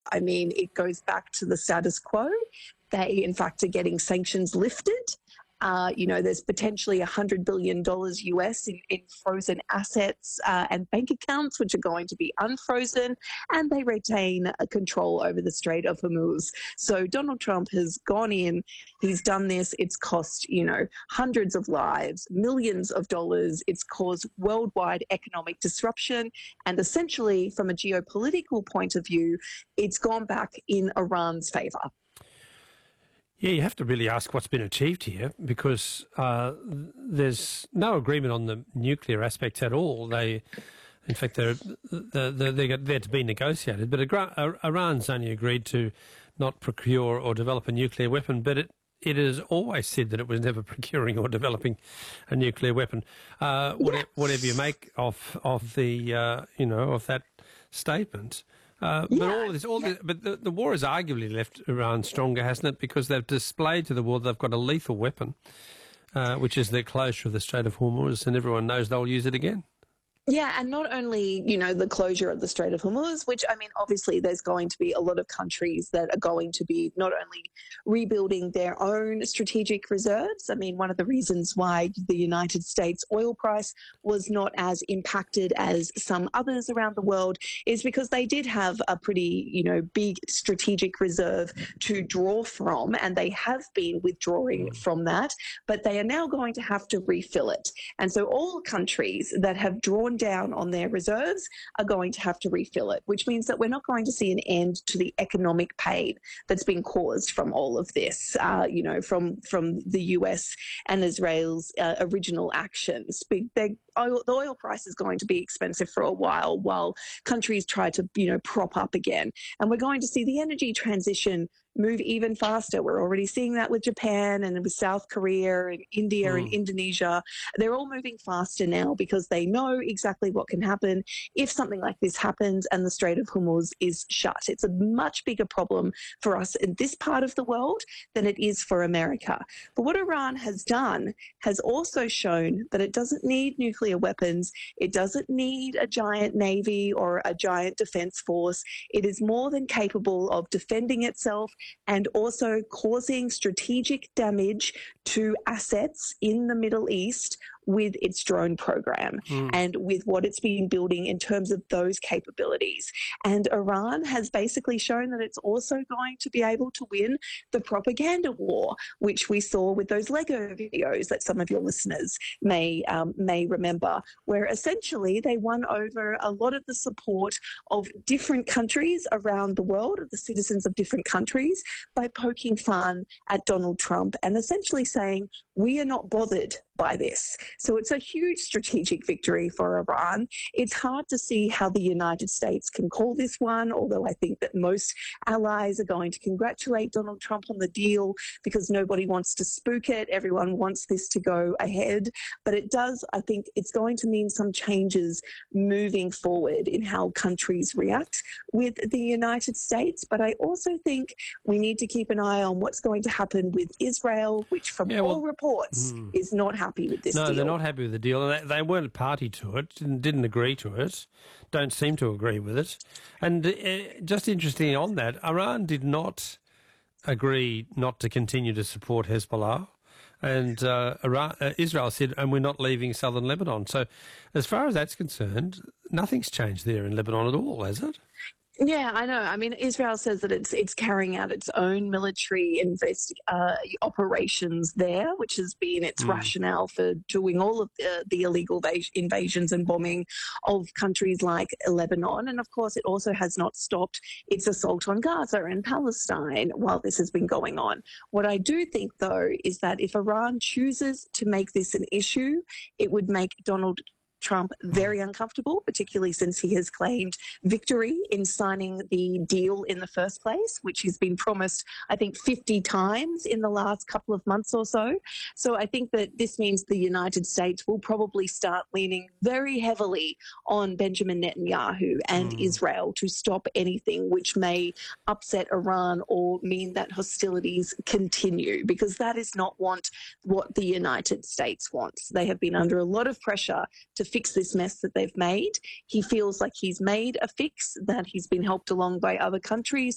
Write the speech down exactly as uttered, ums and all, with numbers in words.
I mean, it goes back to the status quo. They, in fact, are getting sanctions lifted. Uh, you know, there's potentially one hundred billion dollars U S in, in frozen assets uh, and bank accounts, which are going to be unfrozen, and they retain a control over the Strait of Hormuz. So Donald Trump has gone in, he's done this, it's cost, you know, hundreds of lives, millions of dollars, it's caused worldwide economic disruption, and essentially, from a geopolitical point of view, it's gone back in Iran's favour. Yeah, you have to really ask what's been achieved here, because uh, there's no agreement on the nuclear aspects at all. They, in fact, they're, they're, they're there to be negotiated. But Iran's only agreed to not procure or develop a nuclear weapon, but it, it has always said that it was never procuring or developing a nuclear weapon. Uh, whatever, whatever you make of of the uh, you know of that statement. Uh, yeah, but all of this, all yeah. this, but the, the war has arguably left Iran stronger, hasn't it? Because they've displayed to the world they've got a lethal weapon, uh, which is the closure of the Strait of Hormuz, and everyone knows they'll use it again. Yeah, and not only, you know, the closure of the Strait of Hormuz, which, I mean, obviously there's going to be a lot of countries that are going to be not only rebuilding their own strategic reserves. I mean, one of the reasons why the United States oil price was not as impacted as some others around the world is because they did have a pretty, you know, big strategic reserve to draw from, and they have been withdrawing mm. from that, but they are now going to have to refill it. And so all countries that have drawn down on their reserves are going to have to refill it, which means that we're not going to see an end to the economic pain that's been caused from all of this, uh, you know, from, from the U S and Israel's uh, original actions. They, oil, the oil price is going to be expensive for a while while countries try to, you know, prop up again. And we're going to see the energy transition move even faster. We're already seeing that with Japan and with South Korea and India mm. and Indonesia. They're all moving faster now because they know exactly what can happen if something like this happens and the Strait of Hormuz is shut. It's a much bigger problem for us in this part of the world than it is for America. But what Iran has done has also shown that it doesn't need nuclear weapons. It doesn't need a giant navy or a giant defense force. It is more than capable of defending itself and also causing strategic damage to assets in the Middle East with its drone program mm. and with what it's been building in terms of those capabilities. And Iran has basically shown that it's also going to be able to win the propaganda war, which we saw with those Lego videos that some of your listeners may um, may remember, where essentially they won over a lot of the support of different countries around the world, of the citizens of different countries, by poking fun at Donald Trump and essentially saying, we are not bothered by this. So it's a huge strategic victory for Iran. It's hard to see how the United States can call this one, although I think that most allies are going to congratulate Donald Trump on the deal because nobody wants to spook it. Everyone wants this to go ahead. But it does, I think it's going to mean some changes moving forward in how countries react with the United States. But I also think we need to keep an eye on what's going to happen with Israel, which from yeah, well, all reports mm. is not happy with this no, deal. No, they're not happy with the deal. They, they weren't party to it, didn't, didn't agree to it, don't seem to agree with it. And uh, just interesting on that, Iran did not agree not to continue to support Hezbollah. And uh, Iran, uh, Israel said, and we're not leaving southern Lebanon. So as far as that's concerned, nothing's changed there in Lebanon at all, has it? Yeah, I know. I mean, Israel says that it's it's carrying out its own military invest, uh, operations there, which has been its mm. rationale for doing all of the, the illegal invasions and bombing of countries like Lebanon. And of course, it also has not stopped its assault on Gaza and Palestine while this has been going on. What I do think, though, is that if Iran chooses to make this an issue, it would make Donald Trump very uncomfortable, particularly since he has claimed victory in signing the deal in the first place, which has been promised, I think, fifty times in the last couple of months or so. So I think that this means the United States will probably start leaning very heavily on Benjamin Netanyahu and mm. Israel to stop anything which may upset Iran or mean that hostilities continue, because that is not want what the United States wants. They have been under a lot of pressure to fix this mess that they've made. He feels like he's made a fix, that he's been helped along by other countries,